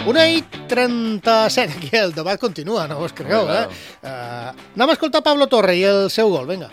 1:37, aquí el debat continua, no us cregueu, Anem a escoltar Pablo Torre y el seu gol, venga.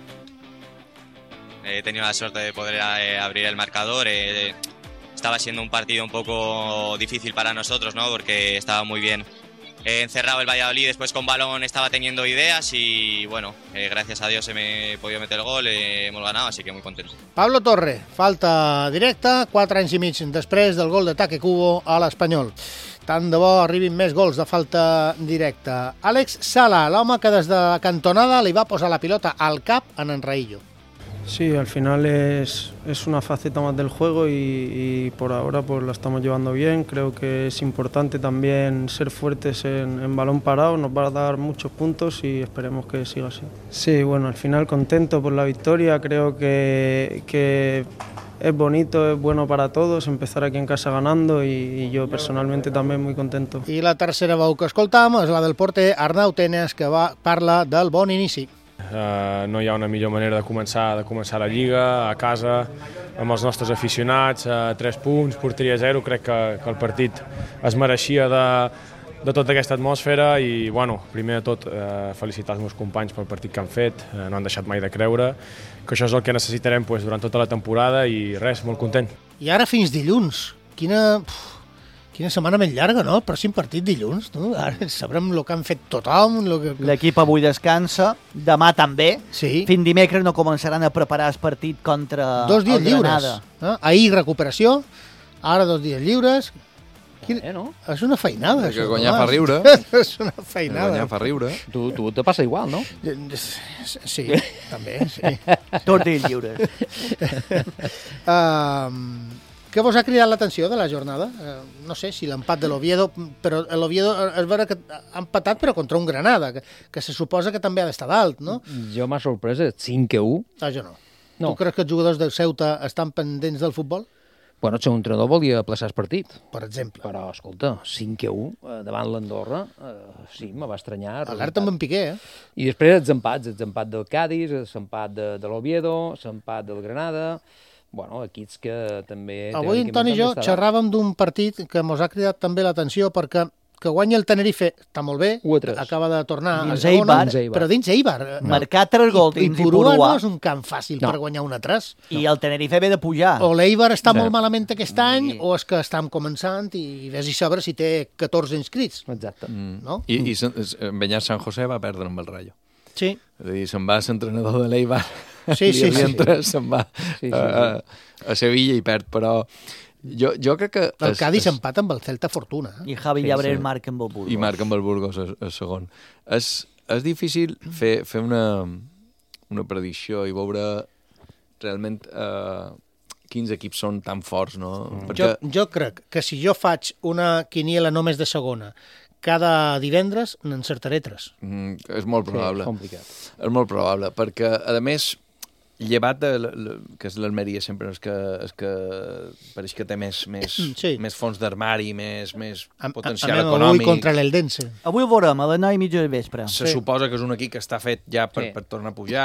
He tenido la suerte de poder abrir el marcador. Estaba siendo un partido un poco difícil para nosotros, ¿no? Porque estaba muy bien encerrado el Valladolid, después con balón estaba teniendo ideas y bueno, gracias a Dios he podido meter el gol, hemos ganado, así que muy contento. Pablo Torre, falta directa, 4 anys i mig després del gol de Taque Kubo a l'Espanyol. Tant de bo arribin més gols de falta directa. Àlex Sala, l'home que des de la cantonada li va posar la pilota al cap en Raillo. Sí, al final es una faceta más del juego y por ahora pues la estamos llevando bien. Creo que es importante también ser fuertes en balón parado, nos va a dar muchos puntos y esperemos que siga así. Sí, bueno, al final contento por la victoria, creo que es bonito, es bueno para todos empezar aquí en casa ganando y yo personalmente también muy contento. I la tercera veu que escoltam és la del porter Arnau Tenes, que parla del bon inici. No hi ha una millor manera de començar la Lliga, a casa, amb els nostres aficionats, 3 punts, porteria 0, crec que el partit es mereixia de tota aquesta atmosfera i, bueno, primer de tot, felicitar els meus companys pel partit que han fet, no han deixat mai de creure, que això és el que necessitarem durant tota la temporada i res, molt content. I ara fins dilluns, Quina setmana més llarga, no? El pròxim partit dilluns, no? Ara sabrem el que han fet tothom. L'equip avui descansa, demà també. Sí. Fins dimecres no començaran a preparar el partit contra 2 dies el Granada. Lliures. Ahir recuperació, ara 2 dies lliures. No? És una feinada, que guanyar fa riure. És una feinada. Guanyar fa riure. Tu te passa igual, no? Sí, també, sí. 2 dies lliures. Què vos ha cridat l'atenció de la jornada? No sé si l'empat de l'Oviedo, però l'Oviedo és vera que ha empatat però contra un Granada, que se suposa que també ha d'estar dalt, no? Jo m'ha sorprès el 5-1. Jo no. Tu creus que els jugadors del Ceuta estan pendents del futbol? Bueno, el seu entrenador volia plaçar el partit. Per exemple. Però, escolta, 5-1 davant l'Andorra, sí, me va estranyar. Alerta amb en Piqué, I després els empats del Cádiz, l'empat de l'Oviedo, l'empat del Granada. Bueno, equips que també... Avui en Toni i jo xerràvem d'un partit que mos ha cridat també l'atenció perquè que guanya el Tenerife està molt bé, acaba de tornar a segona, però dins Eibar. Marcar 3 gols dins i Purua no és un camp fàcil per guanyar 1-3. I el Tenerife ve de pujar. O l'Eibar està molt malament aquest any o és que estem començant i vés i saber si té 14 inscrits. Exacte. I Beñat San José va perdre amb el Rayo. Sí. És a dir, se'n va l'entrenador de l'Eibar. Sí. Se'n va a Sevilla i perd, però jo crec que... El Cádiz empata amb el Celta Fortuna. I Javi Llabrer marca amb el Burgos. I marca amb el Burgos el segon. És difícil fer una predicció i veure realment quins equips són tan forts, no? Perquè... Jo crec que si jo faig una quiniela només de segona cada divendres n'encertaré 3. És molt probable. Sí, és complicat. És molt probable, perquè, a més, llevat que és l'Almeria sempre és que pareix que té més fons d'armari, més potencial econòmic. Avui contra l'Eldense. Avui ho veurem, a les 9:30 del vespre. Se suposa que és un equip que està fet ja per tornar a pujar,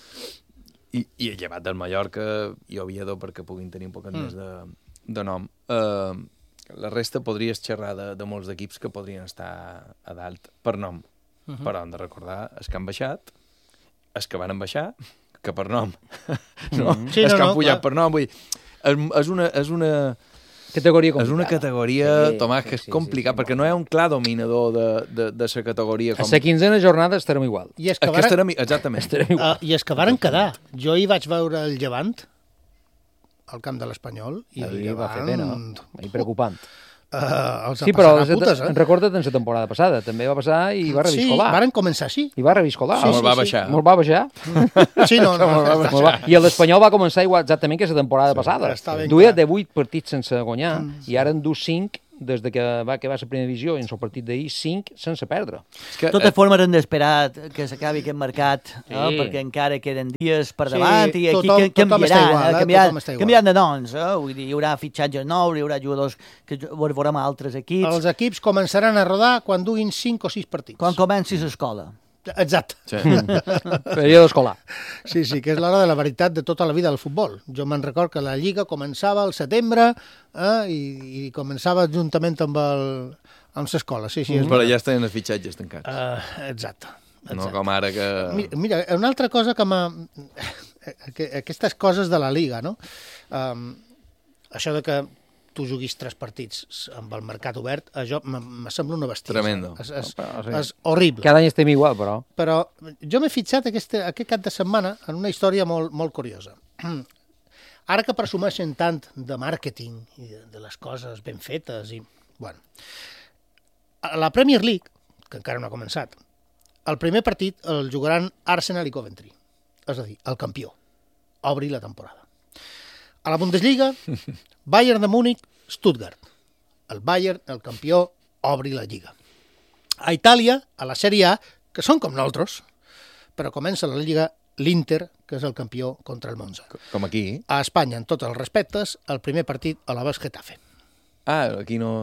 i llevat del Mallorca i Oviedo perquè puguin tenir un poc més de nom. La resta podries xerrar de molts d'equips que podrien estar a dalt per nom, però hem de recordar els que han baixat, els que van baixar, que per nom, els que han pujat per nom. Vull dir, és una categoria complicada. És una categoria, Tomàs, que és complicat, perquè no hi ha un clar dominador de la categoria. A la 15a jornada estarem igual. Exactament. I és que varen quedar. Jo hi vaig veure el Llevant, al camp de l'Espanyol, i el Llevant... va fer pena, i preocupant. Sí, però recorda't en la temporada passada, també va passar i va reviscolar. Sí, varen començar així. I va reviscolar. Molt va baixar. Molt va baixar. Sí, no. I l'Espanyol va començar igual exactament que la temporada passada. Duia de 8 partits sense guanyar i ara en du 5 des que va acabar la primera divisió i en el partit d'ahir 5 sense perdre. De totes formes hem d'esperar que s'acabi aquest mercat, perquè encara queden dies per davant i aquí canviaran de noms. Vull dir, hi haurà fitxatges nous, hi haurà jugadors que veurem a altres equips. Els equips començaran a rodar quan duguin 5 o 6 partits. Quan comenci l'escola. Exacte. Sí. Període escolar. Sí, que és l'hora de la veritat de tota la vida del futbol. Jo me'n record que la Lliga començava al setembre i començava juntament amb l'escola. Sí, però ja estan els fitxatges tancats. Exacte. No com ara que... Mira, una altra cosa que aquestes coses de la Liga, no? Això de que tu juguis 3 partits amb el mercat obert, això me sembla una bestiesa. Tremendo. És horrible. Cada any estem igual, però. Però jo m'he fixat aquest cap de setmana en una història molt, molt curiosa. Ara que presumeixen tant de màrqueting i de les coses ben fetes, i bueno, la Premier League, que encara no ha començat, el primer partit el jugaran Arsenal i Coventry, és a dir, el campió. Obri la temporada. A la Bundesliga, Bayern de Múnich, Stuttgart. El Bayern, el campió, obri la Lliga. A Itàlia, a la Sèrie A, que són com nosaltres, però comença la Lliga l'Inter, que és el campió contra el Monza. Com aquí. A Espanya, en tots els respectes, el primer partit a la Getafe. Aquí no...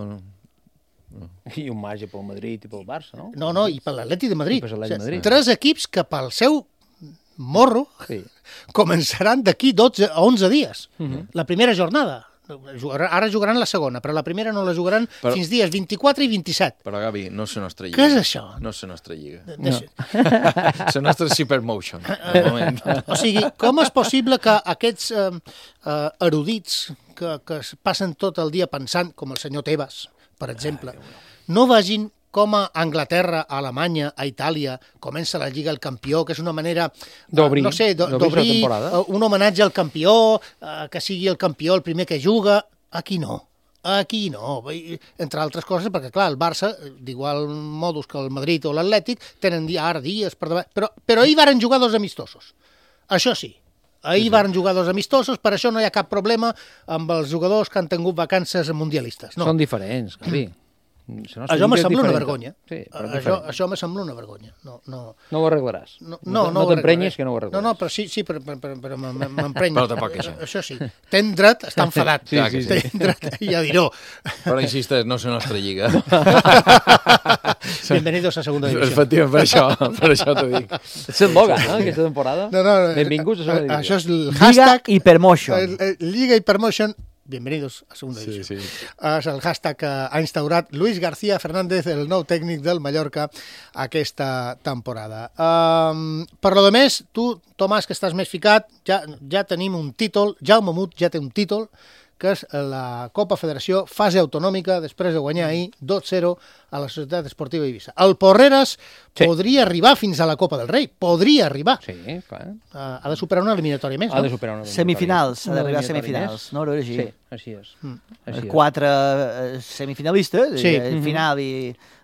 I un marge pel Madrid i pel Barça, no? No, i per l'Atleti de Madrid. I per l'Atleti de Madrid. 3 equips que pel seu morro començaran d'aquí 12 a 11 dies. La primera jornada. Ara jugaran la segona, però la primera no la jugaran fins dies 24 i 27. Però, Gavi, no és la nostra lliga. Què és això? No és la nostra lliga. La nostra és Supermotion, al moment. O sigui, com és possible que aquests erudits que es passen tot el dia pensant, com el senyor Tebas, per exemple, no vegin com a Anglaterra, a Alemanya, a Itàlia, comença la Lliga el campió, que és una manera d'obrir un homenatge al campió, que sigui el campió el primer que juga. Aquí no. Entre altres coses, perquè clar, el Barça, d'igual modus que el Madrid o l'Atlètic, tenen ara dies per davant, però ahir varen jugar 2 amistosos. Això sí. Ahir varen jugar 2 amistosos, per això no hi ha cap problema amb els jugadors que han tingut vacances mundialistes. No. Són diferents, Gavi. Això me sembla una vergonya. Sí, això me sembla una vergonya. No ho arreglaràs. No t'emprenyes que no ho arreglaràs. No, però sí, però m'emprenyo. Però tampoc això. Això sí. Ten dret, està enfadat. Ten dret a dir-ho. Però insistes, no és la nostra lliga. Bienvenidos a segunda divisió. Efectivament, per això t'ho dic. És el Logan, no?, aquesta temporada. Benvinguts a segunda divisió. Això és el hashtag... Liga Hypermotion. Liga Hypermotion. Bienvenidos a segunda división. És el hashtag que ha instaurat Luis García Fernández, el nou tècnic del Mallorca, aquesta temporada. Per lo de més, tu, Tomàs, que estàs més ficat, ja tenim un títol, Jaume Mut ja té un títol, que és la Copa Federació, fase autonòmica, després de guanyar ahir 2-0 a la Societat Esportiva Eivissa. El Porreres podria arribar fins a la Copa del Rei, podria arribar. Sí, clar. Ha de superar una eliminatòria més, no? Ha de superar una eliminatòria. Semifinals, ha d'arribar a semifinals, no? Sí, així és. 4 semifinalistes, final i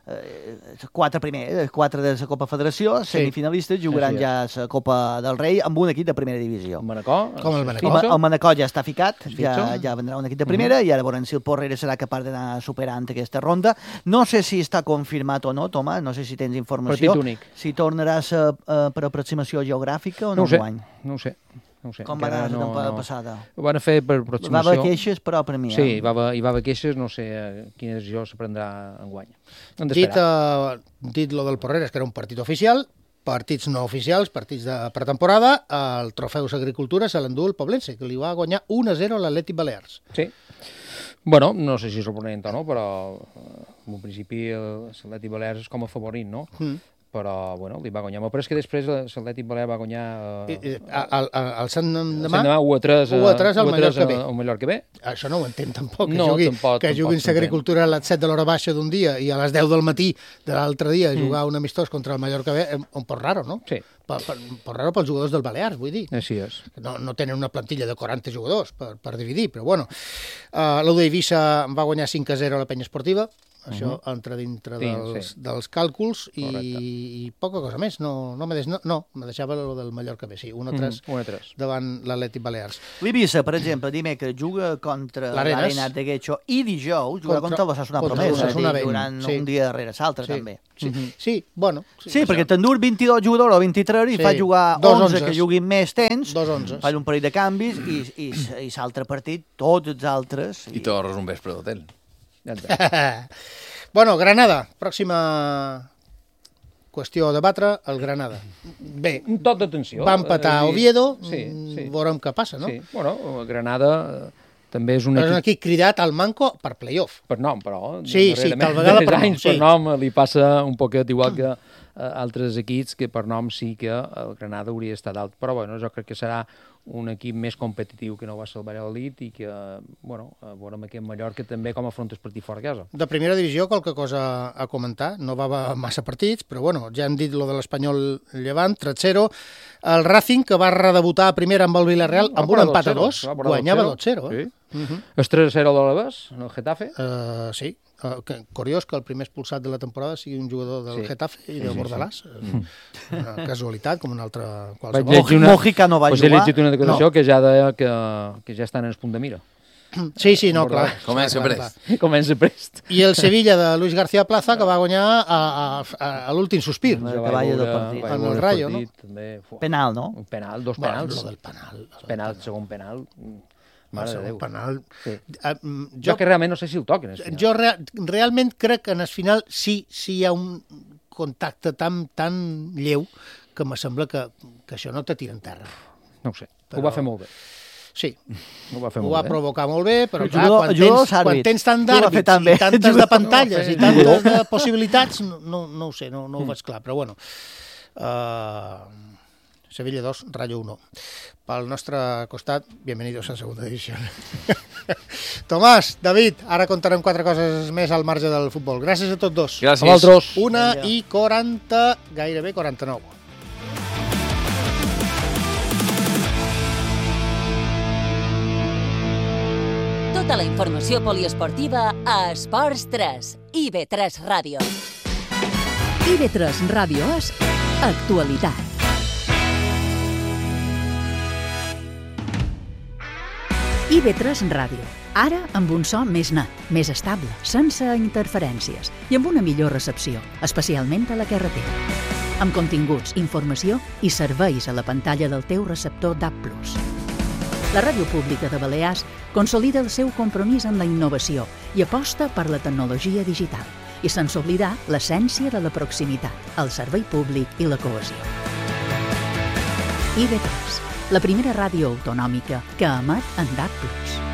4 de la Copa Federació, semifinalistes, jugaran ja la Copa del Rei amb un equip de primera divisió. Com el Manacor. El Manacor ja està ficat, ja vendrà un equip de primera, i ara veurem si el Porreres serà capaç d'anar superant aquesta ronda. No sé si està confirmat o no, Tomàs, no sé si tens informació. Partit únic. Si tornaràs per aproximació geogràfica o no guany. No ho sé. Com va anar la temporada passada? Ho van fer per aproximació. Va haver queixes, però per mi. Sí, hi va haver queixes, no sé quina decisió se prendrà enguany. Dit lo del Porreres, que era un partit oficial, partits no oficials, partits de pretemporada, el Trofeus Agricultura se l'endú el Poblense, que li va guanyar 1-0 a l'Atlètic Balears. Sí. Bueno, no sé si és sorprenent o no, però en un principi l'Atlètic Balears és com a favorit, no? Però, bueno, li va guanyar. Però és que després l'Atlètic Balear va guanyar... El Sant Demà 1-3 al Mallorca B. Això no ho entenc tampoc, que juguin l'Agricultura a les 7 de l'hora baixa d'un dia i a les 10 del matí de l'altre dia jugar un amistós contra el Mallorca B, un poc raro, no? Sí. Poc raro pels jugadors del Balears, vull dir. Així és. No tenen una plantilla de 40 jugadors per dividir, però bueno. L'U d'Eivissa va guanyar 5-0 a la penya esportiva. Això entra dintre dels càlculs i poca cosa més. No, me deixava el del Mallorca B, sí, 1-3 davant l'Atlètic Balears. L'Eivissa, per exemple, dimecres juga contra l'Arenat de Guecho i dijous juga contra l'Osasuna Promesa, durant un dia darrere l'altre, també. Sí, bueno. Sí, perquè t'endur 22 jugadors o 23 i fa jugar 11 que juguin més temps, fa un parell de canvis i l'altre partit, tots els altres... I tornes un vespre d'hotel. Bueno, Granada, pròxima qüestió de batre el Granada. Bé, un tot d'atenció. Va empatar Oviedo, veurem què passa, no? Sí, bueno, el Granada també és un equip cridat al manco per playoff. Per nom, però. Sí, tal vegada per nom. Per nom li passa un poquet igual que altres equips que per nom sí que el Granada hauria d'estar dalt. Però bueno, jo crec que serà un equip més competitiu que no va ser el Valladolid i que, bueno, veurem aquest Mallorca també com afronta el partit fora a casa. De primera divisió, qualque cosa a comentar. No va massa partits, però bueno, ja hem dit lo de l'Espanyol Llevant, 3-0. El Racing, que va redebutar a primera amb el Villarreal, amb un empat a 2, guanyava 2-0. Sí. El 3-0 de l'Alavés, en el Getafe? Sí. Curiós que el primer expulsat de la temporada sigui un jugador del Getafe i de Bordalàs. Una casualitat, com una altra qualsevol. Mojica no va jugar. He llegit una declaració que ja deia que ja estan en el punt de mira. Sí, no, clar. Comença prest. Comença prest. I el Sevilla de Luis García Plaza, que va guanyar a l'últim sospir. En el Rayo, no? Penal, no? Un penal, dos penals. El segon penal. Mare de Déu. Penal. Sí. Jo que realment no sé si el toquen. Jo realment crec que en el final sí hi ha un contacte tan lleu que me sembla que això no te tira en terra. No ho sé, ho va fer molt bé. Sí, ho va provocar molt bé, però clar, quan tens tant d'àrbits i tantes de pantalles i tantes de possibilitats, no ho sé, no ho veig clar, però bueno. Sevilla 2, Rayo 1. Pel nostre costat, bienvenidos a segunda división. Tomàs, David, ara contarem 4 coses més al marge del futbol. Gràcies a tots dos. Gràcies. A vosaltres. 1:40, gairebé 49. Tota la informació poliesportiva a Esports 3, IB3 Ràdio. IB3 Ràdio és actualitat. IB3 Ràdio. Ara amb un so més net, més estable, sense interferències i amb una millor recepció, especialment a la carretera. Amb continguts, informació i serveis a la pantalla del teu receptor DAB+. La Ràdio Pública de Balears consolida el seu compromís amb la innovació i aposta per la tecnologia digital i sense oblidar l'essència de la proximitat, el servei públic i la cohesió. IB3, la primera ràdio autonòmica que emet en DAB+.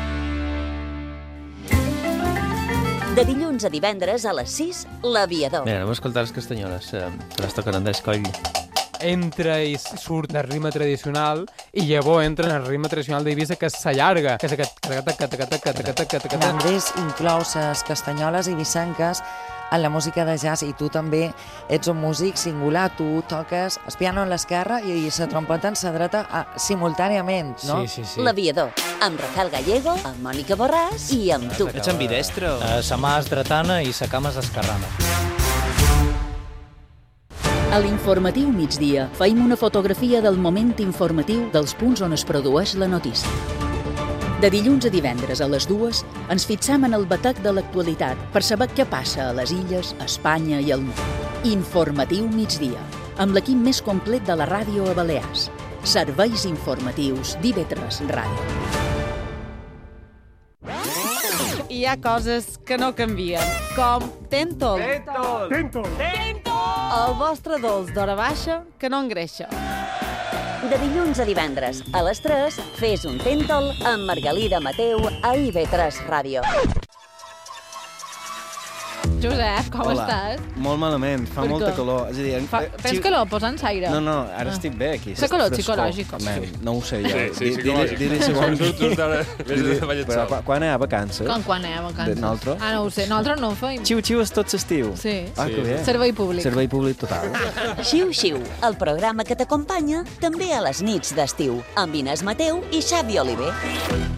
De dilluns a divendres a les 6, l'Aviador. Mira, anem a escoltar les castanyoles, que les toquen Andrés Coll. Entra i surt el ritme tradicional i llavors entra en el ritme tradicional d'Eivissa que s'allarga. Andrés inclou les castanyoles eivissenques en la música de jazz i tu també ets un músic singular. Tu toques el piano en l'esquerra i la trompeta en la dreta simultàniament, no? Sí. L'Aviador, amb Rafael Gallego, amb Mònica Borràs i amb tu. Ets ambidestro? La mà és dretana i la cama és esquerrana. A l'informatiu migdia feim una fotografia del moment informatiu dels punts on es produeix la notícia. De dilluns a divendres a les 2 ens fixem en el batec de l'actualitat per saber què passa a les illes, a Espanya i al món. Informatiu migdia, amb l'equip més complet de la ràdio a Balears. Serveis informatius d'IB3 Ràdio. Hi ha coses que no canvien, com Tentol. El vostre dolç d'hora baixa que no engreixa. De dilluns a divendres a les 3, fes un Tentol amb Margalida Mateu a IB3 Ràdio. Josep, com estàs? Molt malament, fa molta calor. És a dir, tens calor? Posa'ns aire. No, ara estic bé aquí. Fa calor psicològic. No ho sé, ja. Sí, psicològic. Quan hi ha vacances? Quan hi ha vacances? Nosaltres? No ho sé, nosaltres no ho feim. Xiu-xiu és tot l'estiu. Sí. Que bé. Servei públic. Servei públic total. Xiu-xiu, el programa que t'acompanya també a les nits d'estiu, amb Inés Mateu i Xavi Oliver.